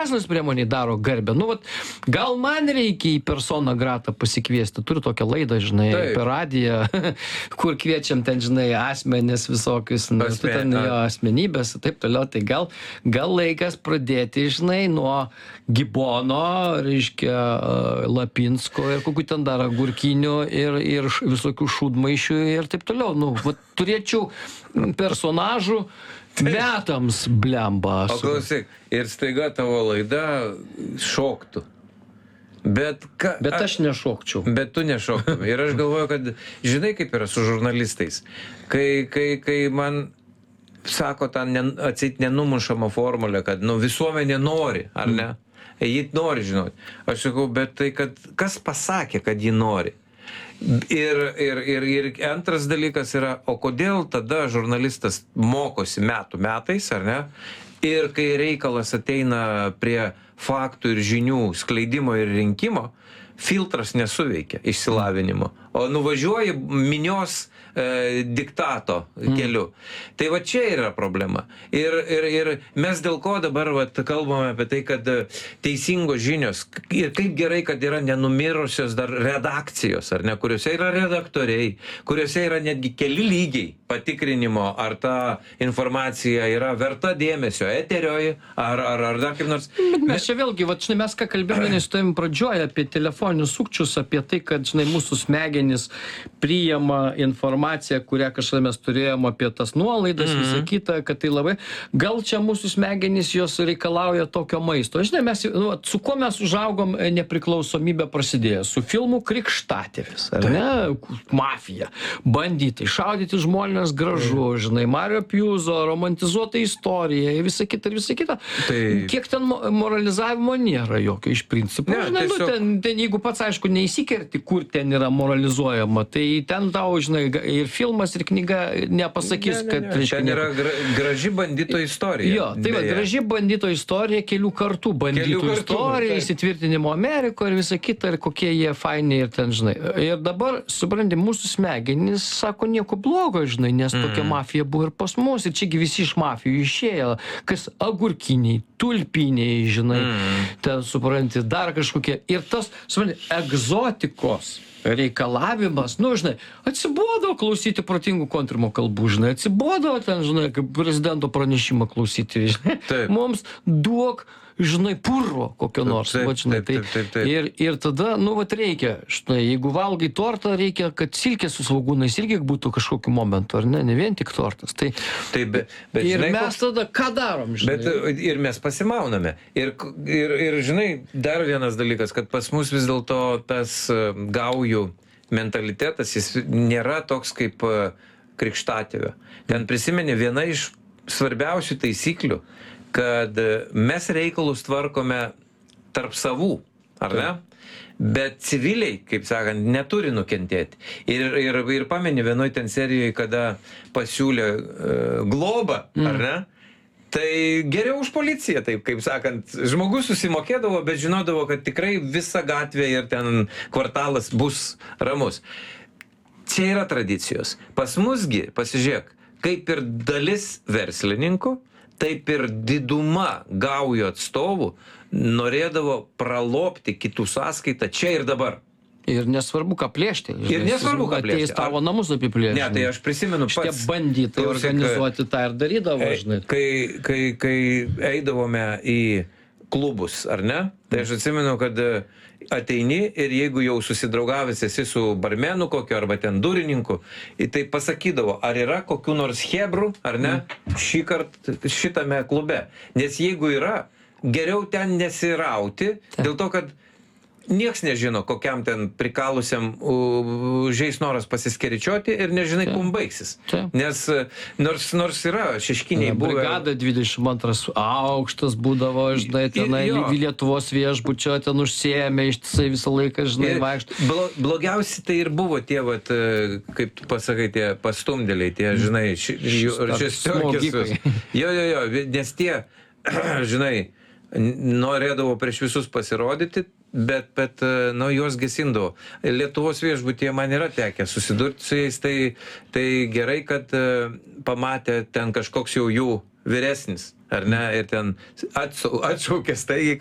žiniasklaidos priemoniai daro garbę. Nu, vat, gal man reikia į personą gratą pasikviesti. Turiu tokią laidą, žinai, per radiją, kur kviečiam ten, žinai, asmenis visokius, ten jo asmenybės, taip toliau. Tai gal laikas pradėti, žinai, nuo Gibono, reiškia, Lapinsko ir kokių ten dar agurkinių ir visokių šūdmaišių ir taip toliau. Nu, vat, turėčiau personažų metams blemba. O klausyk, ir staiga tavo laida šoktų. Bet aš nešokčiau. Bet tu nešoktum. Ir aš galvoju, kad žinai, kaip yra su žurnalistais. Kai man sako tą atseit nenumušamą formulę, kad visuomenė nori, ar ne? Ji nori žinoti. Aš sakau, bet tai, kad kas pasakė, kad ji nori? Ir antras dalykas yra, o kodėl tada žurnalistas mokosi metais, ar ne? Ir kai reikalas ateina prie faktų ir žinių skleidimo ir rinkimo, filtras nesuveikia išsilavinimo, o nuvažiuoji minios diktato keliu. Tai va čia yra problema. Ir mes dėl ko dabar kalbame apie tai, kad teisingos žinios ir kaip gerai, kad yra nenumirusios dar redakcijos, ar ne, kuriuose yra redaktoriai, kuriuose yra netgi keli lygiai patikrinimo, ar ta informacija yra verta dėmesio eterioj, ar dar kaip nors. Mes čia vėlgi, va, žinai, mes ką kalbėjome su tavim pradžioje apie telefoninius sukčius, apie tai, kad, žinai, mūsų smegenys priima informaciją, kurią kažkada mes turėjom apie tas nuolaidas, visą kitą, kad tai labai, gal čia mūsų smegenys jos reikalauja tokio maisto. Žinai, mes, su kuo mes užaugom nepriklausomybė prasidėjo? Su filmu Krikštatėvis, ar ne? Mafija, banditai, šaudyti žmonės gražu, žinai, Mario Pjuzo, romantizuota istorija, visa kita ir visa kita. Kiek ten moralizavimo nėra jokio iš principo. Žinai, ten jeigu pats, aišku, neįsikerti, kur ten yra moralizuojama, tai ten tau, žinai, ir filmas, ir knyga nepasakys, kad... Ten yra graži bandito istorija. Jo, tai va, graži bandito istorija, kelių kartų banditų istorija, įsitvirtinimo Amerikoje ir visa kita, ir kokie jie faini ir ten, žinai. Ir dabar, supranti, mūsų smegenys sako nieko blogo, žinai, nes tokia mafija buvo ir pas mus, ir čiagi visi iš mafijų išėjo, kas agurkiniai, tulpiniai, žinai, ten, supranti, dar kažkokie. Ir tas, supranti, egzotikos reikalavimas, žinai, atsibodo klausyti protingų kontrimo kalbų, žinai, atsibodo ten, žinai, kaip prezidento pranešimą klausyti, žinai, mums duok, žinai, purvo kokio nors, va, žinai, tai ir tada, vat reikia, žinai, jeigu valgai tortą, reikia, kad silkė su svogūnais irgi būtų kažkokiu momentu, ar ne vien tik tortas, tai bet, ir žinai, mes tada ką darom, žinai? Bet ir mes pasimauname, ir žinai, dar vienas dalykas, kad pas mus vis dėlto tas gaujų mentalitetas, jis nėra toks kaip Krikštatėvio. Ten prisimeni viena iš svarbiausių taisyklių, kad mes reikalus tvarkome tarp savų, ar ne? Bet civiliai, kaip sakant, neturi nukentėti. Ir pameni vienoj ten serijoje, kada pasiūlė globą, ar ne? Tai geriau už policiją, taip, kaip sakant, žmogus susimokėdavo, bet žinodavo, kad tikrai visa gatvė ir ten kvartalas bus ramus. Čia yra tradicijos. Pas musgi, pasižiūrėk, kaip ir dalis verslininkų, taip ir diduma gaujų atstovų norėdavo pralopti kitų sąskaitą čia ir dabar. Ir nesvarbu, ką plėšti. Ir nesvarbu, ką plėšti. Ateis tavo namus apiplėšti. Ne, tai aš prisimenu pats. Šitie bandytai organizuoti tą ir darydavo, žinai. Kai eidavome į klubus, ar ne? Tai aš atsimenu, kad ateini ir jeigu jau susidraugavęs esi su barmenu kokiu arba ten durininku, tai pasakydavo, ar yra kokių nors chebrų, ar ne, šitame klube. Nes jeigu yra, geriau ten nesirauti, dėl to, kad nieks nežino, kokiam ten prikalusiam užeis noras pasiskeričiuoti ir nežinai, kum baigsis. Nes nors yra šeškiniai buvę. Brigada 22 aukštas būdavo, žinai, tenai Lietuvos viešbučio ten užsiėmė, ištisai visą laiką, žinai, vaikšto. Blogiausi tai ir buvo tie, vat, kaip tu pasakai, tie pastumdėliai, tie, žinai, šestiorkis. Jo, nes tie, žinai, norėdavo prieš visus pasirodyti, bet juos gesindavo. Lietuvos viešbutyje man yra tekę susidurti su jais, tai gerai, kad pamatė ten kažkoks jau jų vyresnis, ar ne, ir ten atšaukė staigiai